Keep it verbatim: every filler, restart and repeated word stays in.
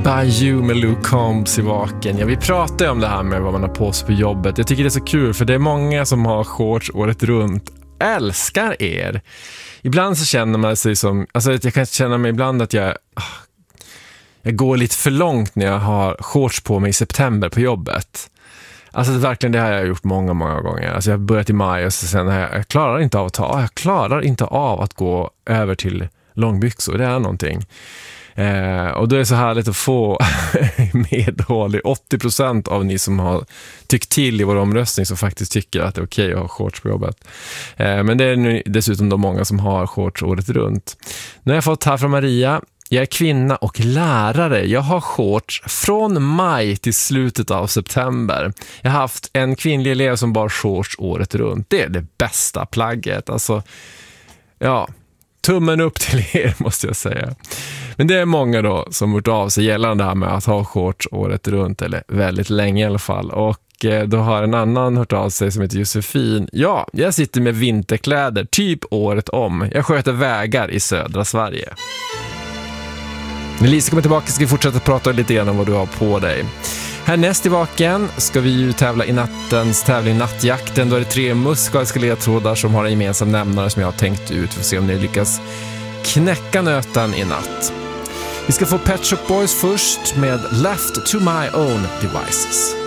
By You med Luke Combs i vaken. Ja, vi pratar ju om det här med vad man har på sig på jobbet. Jag tycker det är så kul för det är många som har shorts året runt. Älskar er. Ibland så känner man sig som, alltså jag kan känna mig ibland att jag jag går lite för långt när jag har shorts på mig i september på jobbet. Alltså verkligen, det har jag gjort många, många gånger. Alltså jag har börjat i maj och så sen jag, jag klarar inte av att ta, jag klarar inte av att gå över till långbyxor. Det är någonting. Eh, och då är det så härligt att få medhåll i åttio procent av ni som har tyckt till i vår omröstning som faktiskt tycker att det är okej att ha shorts på jobbet. Eh, men det är nu dessutom de många som har shorts året runt. Nu har jag fått här från Maria. Jag är kvinna och lärare. Jag har shorts från maj till slutet av september. Jag har haft en kvinnlig elev som bar shorts året runt. Det är det bästa plagget. Alltså, ja, tummen upp till er måste jag säga. Men det är många då som gjort av sig gällande det här med att ha shorts året runt, eller väldigt länge i alla fall. Och eh, då har en annan hört av sig som heter Josefin. Ja, jag sitter med vinterkläder typ året om. Jag sköter vägar i södra Sverige. När Lisa kommer tillbaka ska vi fortsätta prata lite grann om vad du har på dig. Härnäst i vaken ska vi ju tävla i nattens tävling Nattjakten. Då är det tre musikaliska ledtrådar som har en gemensam nämnare som jag har tänkt ut för att se om ni lyckas knäcka nöten i natt. Vi ska få Pet Shop Boys först med Left to My Own Devices.